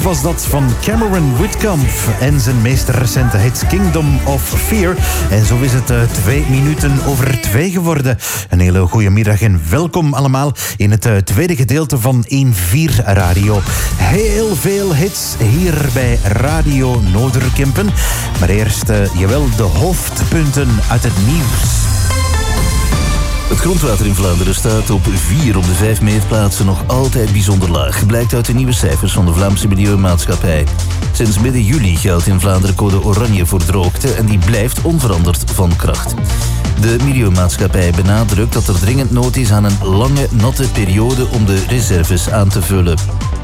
was dat van Cameron Whitcomb en zijn meest recente hit Kingdom of Fear. En zo is het 2:02 geworden. Een hele goede middag en welkom allemaal in het tweede gedeelte van 1-4 Radio. Heel veel hits hier bij Radio Noorderkempen. Maar eerst, de hoofdpunten uit het nieuws. Het grondwater in Vlaanderen staat op 4 op de 5 meetplaatsen nog altijd bijzonder laag. Blijkt uit de nieuwe cijfers van de Vlaamse Milieumaatschappij. Sinds midden juli geldt in Vlaanderen code oranje voor droogte en die blijft onveranderd van kracht. De Milieumaatschappij benadrukt dat er dringend nood is aan een lange, natte periode om de reserves aan te vullen.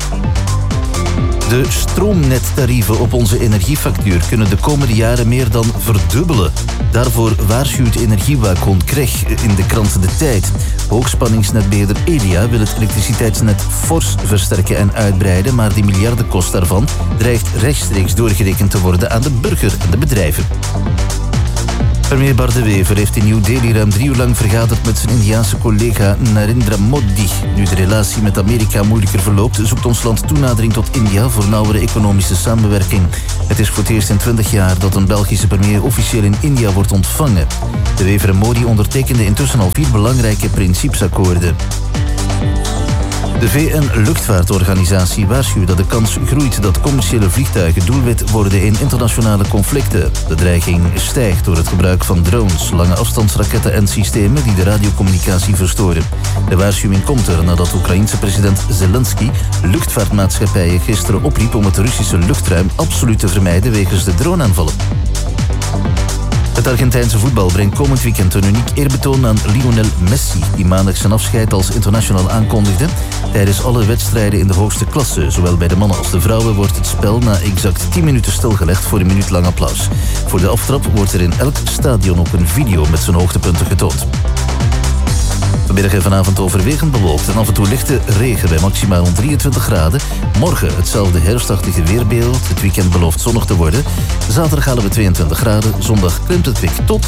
De stroomnettarieven op onze energiefactuur kunnen de komende jaren meer dan verdubbelen. Daarvoor waarschuwt energiewaakhond Krech in de krant De Tijd. Hoogspanningsnetbeheerder Elia wil het elektriciteitsnet fors versterken en uitbreiden, maar die miljardenkost daarvan dreigt rechtstreeks doorgerekend te worden aan de burger en de bedrijven. Premier Bart De Wever heeft in New Delhi ruim 3 uur lang vergaderd met zijn Indiaanse collega Narendra Modi. Nu de relatie met Amerika moeilijker verloopt, zoekt ons land toenadering tot India voor nauwere economische samenwerking. Het is voor het eerst in 20 jaar dat een Belgische premier officieel in India wordt ontvangen. De Wever en Modi ondertekenden intussen al 4 belangrijke principesakkoorden. De VN-luchtvaartorganisatie waarschuwt dat de kans groeit dat commerciële vliegtuigen doelwit worden in internationale conflicten. De dreiging stijgt door het gebruik van drones, lange afstandsraketten en systemen die de radiocommunicatie verstoren. De waarschuwing komt er nadat Oekraïense president Zelensky luchtvaartmaatschappijen gisteren opriep om het Russische luchtruim absoluut te vermijden wegens de droneaanvallen. Het Argentijnse voetbal brengt komend weekend een uniek eerbetoon aan Lionel Messi, die maandag zijn afscheid als international aankondigde. Tijdens alle wedstrijden in de hoogste klasse, zowel bij de mannen als de vrouwen, wordt het spel na exact 10 minuten stilgelegd voor een minuut lang applaus. Voor de aftrap wordt er in elk stadion ook een video met zijn hoogtepunten getoond. Vanmiddag en vanavond overwegend bewolkt en af en toe lichte regen bij maximaal rond 23 graden. Morgen hetzelfde herfstachtige weerbeeld. Het weekend belooft zonnig te worden. Zaterdag halen we 22 graden. Zondag klimt het weer tot